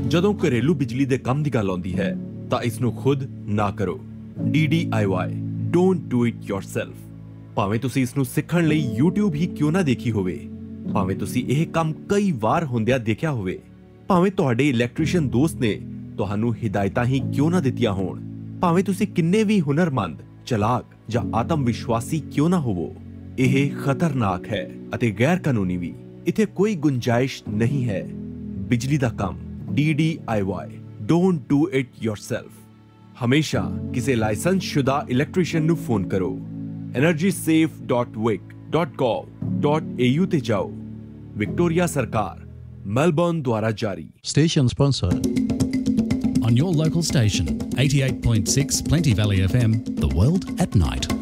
ਜਦੋਂ ਘਰੇਲੂ ਬਿਜਲੀ ਦੇ ਕੰਮ ਦੀ ਗੱਲ ਆਉਂਦੀ ਹੈ ਤਾਂ ਇਸ ਨੂੰ ਖੁਦ ਨਾ ਕਰੋ। DIY, don't do it yourself. ਭਾਵੇਂ ਤੁਸੀਂ ਇਸ ਨੂੰ ਸਿੱਖਣ ਲਈ YouTube ਹੀ ਕਿਉਂ ਨਾ ਦੇਖੀ ਹੋਵੇ, ਭਾਵੇਂ ਤੁਸੀਂ ਇਹ ਕੰਮ ਕਈ ਵਾਰ ਹੁੰਦਿਆਂ ਦੇਖਿਆ ਹੋਵੇ, ਭਾਵੇਂ ਤੁਹਾਡੇ ਇਲੈਕਟ੍ਰੀਸ਼ੀਅਨ ਦੋਸਤ ਨੇ ਤੁਹਾਨੂੰ ਹਿਦਾਇਤਾਂ ਹੀ ਕਿਉਂ ਨਾ ਦਿੱਤੀਆਂ ਹੋਣ, ਭਾਵੇਂ ਤੁਸੀਂ ਕਿੰਨੇ ਵੀ ਹੁਨਰਮੰਦ, ਚਲਾਕ ਜਾਂ ਆਤਮ ਵਿਸ਼ਵਾਸੀ ਕਿਉਂ ਨਾ ਹੋਵੋ, ਇਹ ਖਤਰਨਾਕ ਹੈ ਅਤੇ ਗੈਰ ਕਾਨੂੰਨੀ ਵੀ। ਇੱਥੇ ਕੋਈ ਗੁੰਜਾਇਸ਼ ਨਹੀਂ ਹੈ। ਬਿਜਲੀ ਦਾ ਕੰਮ DIY, don't do it yourself. ਹਮੇਸ਼ਾ ਕਿਸੇ ਲਾਇਸੈਂਸਸ਼ੁਦਾ ਇਲੈਕਟ੍ਰੀਸ਼ੀਅਨ ਨੂੰ ਫੋਨ ਕਰੋ। energysafe.wic.gov.au ਤੇ ਜਾਓ। ਵਿਕਟੋਰੀਆ ਸਰਕਾਰ, ਮੈਲਬੌਰਨ ਦੁਆਰਾ ਜਾਰੀ। Station sponsor on your local station 88.6 Plenty Valley FM, the world at night.